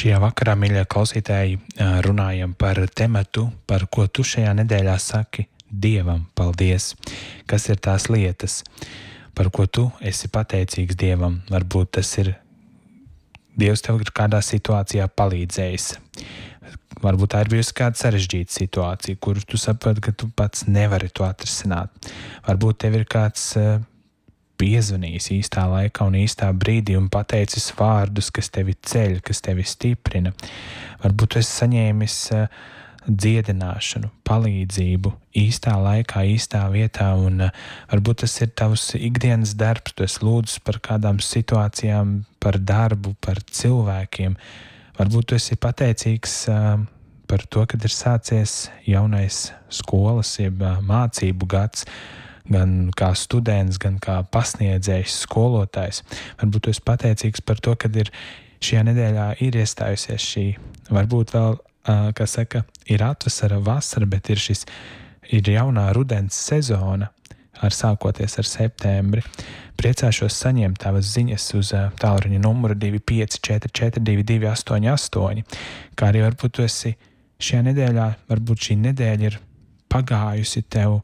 Šajā vakarā, mīļie klausītāji, runājam par tematu, par ko tu šajā nedēļā saki Dievam paldies. Kas ir tās lietas, par ko tu esi pateicīgs Dievam? Varbūt tas ir Dievs tev ir kādā situācijā palīdzējis. Varbūt tā ir bijusi kāda sarežģīta situācija, kuru tu saproti, ka tu pats nevari to atrisināt. Varbūt tev ir kāds piezvanījis īstā laikā un īstā brīdī un pateicis vārdus, kas tevi ceļ, kas tevi stiprina. Varbūt tu esi saņēmis dziedināšanu, palīdzību īstā laikā, īstā vietā, un varbūt tas ir tavs ikdienas darbs, tu esi lūdzis par kādām situācijām, par darbu, par cilvēkiem. Varbūt tu esi pateicīgs par to, kad ir sācies jaunais skolas, jeb mācību gads, gan kā students, gan kā pasniedzējs, skolotājs. Varbūt tu esi pateicīgs par to, kad ir šajā nedēļā ir iestājusies šī, varbūt vēl, kā saka, ir atvasara, vasara, bet ir jaunā rudens sezona, sākoties ar septembri. Priecāšos saņemt tavas ziņas uz tālruņa numuru 2544 2288, kā arī varbūt tu esi šajā nedēļā, varbūt šī nedēļa ir pagājusi tev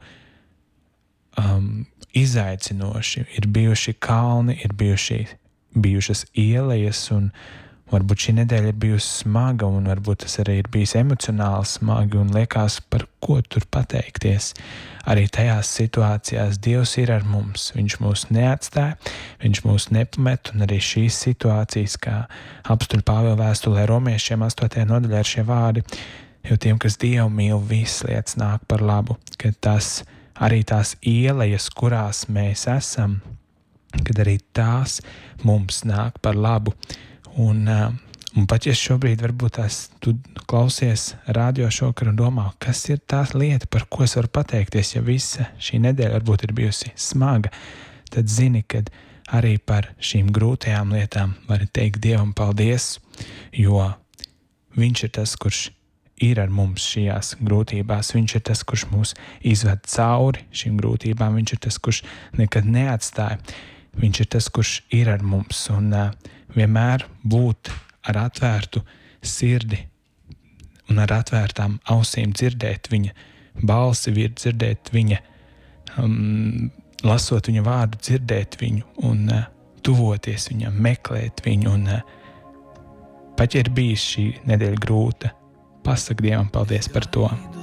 izaicinoši, ir bijuši kalni, ir bijušas ielejas, un varbūt šī nedēļa ir bijusi smaga, un varbūt tas arī ir bijis emocionāli smagi, un liekas, par ko tur pateikties. Arī tajās situācijās Dievs ir ar mums, Viņš mūs neatstāja, Viņš mūs nepamet, un arī šīs situācijas, kā apstuļu Pāvila vēstulē Romiešiem 8. nodaļā ir šie vārdi, jo tiem, kas Dievu mīl, visas lietas nāk par labu, ka tas arī tās ielejas, kurās mēs esam, kad arī tās mums nāk par labu. Un pat ja šobrīd varbūt tu klausies radio šokar un domā, kas ir tās lieta, par ko es varu pateikties, ja visa šī nedēļa varbūt ir bijusi smaga, tad zini, kad arī par šīm grūtajām lietām vari teikt Dievam paldies, jo Viņš ir tas, kurš ir ar mums šajās grūtībās. Viņš ir tas, kurš mūs izved cauri šīm grūtībām. Viņš ir tas, kurš nekad neatstāja. Viņš ir tas, kurš ir ar mums. Un vienmēr būt ar atvērtu sirdi un ar atvērtām ausīm dzirdēt viņa balsi, dzirdēt viņa, lasot viņa vārdu, dzirdēt viņu un tuvoties viņam, meklēt viņu. Un pat ja ir bijis šī nedēļa grūta, pasaka Dievam paldies par to.